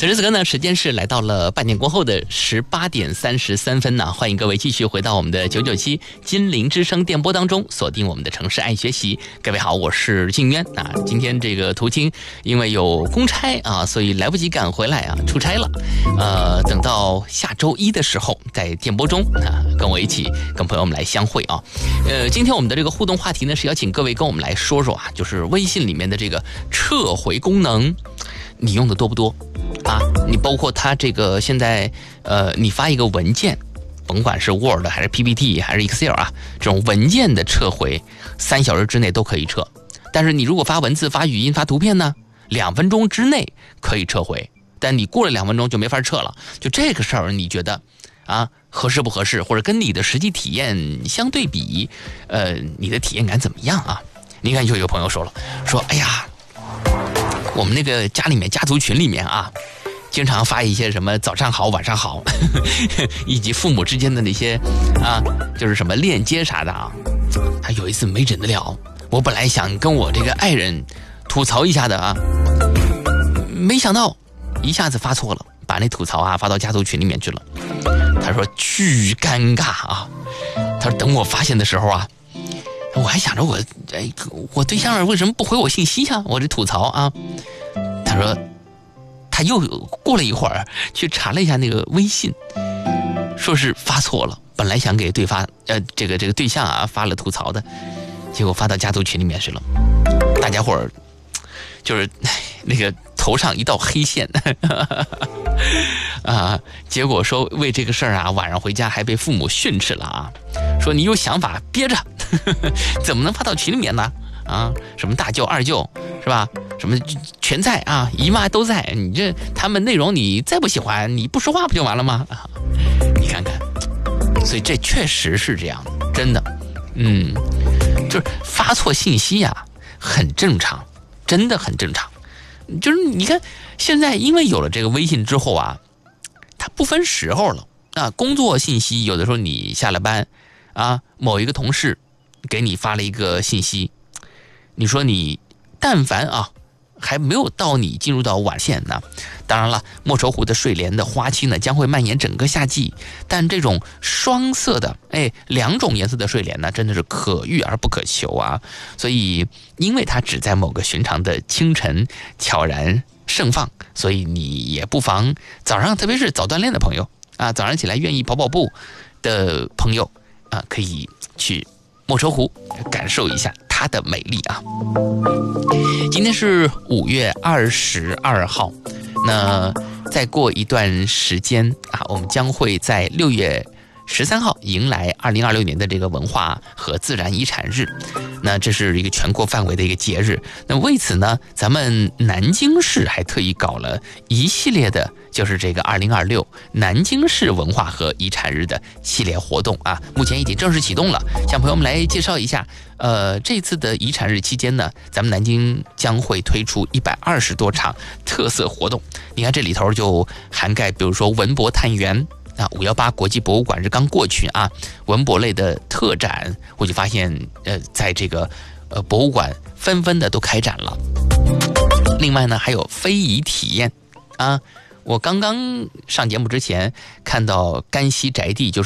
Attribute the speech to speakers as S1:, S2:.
S1: 此时此刻呢，时间是来到了半点过后的18点33分呢。欢迎各位继续回到我们的997金陵之声电波当中，锁定我们的城市爱学习。各位好，我是静渊啊。今天这个途经因为有公差啊，所以来不及赶回来啊，出差了。等到下周一的时候，在电波中啊，跟我一起跟朋友们来相会啊。今天我们的这个互动话题呢，是邀请各位跟我们来说说啊，就是微信里面的这个撤回功能，你用的多不多？啊，你包括它这个现在，你发一个文件，甭管是 Word 还是 PPT 还是 Excel 啊，这种文件的撤回，3小时之内都可以撤。但是你如果发文字、发语音、发图片呢，2分钟之内可以撤回，但你过了2分钟就没法撤了。就这个事儿，你觉得啊合适不合适？或者跟你的实际体验相对比，你的体验感怎么样啊？你看，就有一个朋友说了，说哎呀，我们那个家里面家族群里面啊，经常发一些什么早上好晚上好以及父母之间的那些啊，就是什么链接啥的啊。他有一次没忍得了，我本来想跟我这个爱人吐槽一下的啊，没想到一下子发错了，把那吐槽啊发到家族群里面去了。他说巨尴尬啊，他说等我发现的时候啊，我还想着我对象为什么不回我信息啊？我这吐槽啊，他说他又过了一会儿去查了一下那个微信，说是发错了，本来想给这个对象啊发了吐槽的，结果发到家族群里面去了。大家伙儿就是那个头上一道黑线啊，结果说为这个事儿啊，晚上回家还被父母训斥了啊，说你有想法憋着怎么能发到群里面呢？啊，什么大舅二舅是吧？什么全在啊，姨妈都在，你这他们内容你再不喜欢，你不说话不就完了吗？啊，你看看，所以这确实是这样，真的，就是发错信息呀，很正常，真的很正常。就是你看，现在因为有了这个微信之后啊，它不分时候了啊。工作信息有的时候你下了班啊，某一个同事给你发了一个信息，你说你但凡啊还没有到你进入到晚线呢，当然了，莫愁湖的睡莲的花期呢将会蔓延整个夏季，但这种双色的2种颜色的睡莲呢，真的是可遇而不可求啊。所以因为它只在某个寻常的清晨悄然盛放，所以你也不妨早上，特别是早锻炼的朋友啊，早上起来愿意跑跑步的朋友啊，可以去莫愁湖感受一下它的美丽啊。今天是5月22号，那再过一段时间啊，我们将会在6月13号迎来2026年的这个文化和自然遗产日。那这是一个全国范围的一个节日，那为此呢，咱们南京市还特意搞了一系列的，就是这个2026南京市文化和遗产日的系列活动啊，目前已经正式启动了。向朋友们来介绍一下，这次的遗产日期间呢，咱们南京将会推出120多场特色活动。你看这里头就涵盖，比如说文博探源啊，518国际博物馆日刚过去啊，文博类的特展，我就发现在这个博物馆纷纷的都开展了。另外呢，还有非遗体验啊，我刚刚上节目之前看到甘溪宅地，就是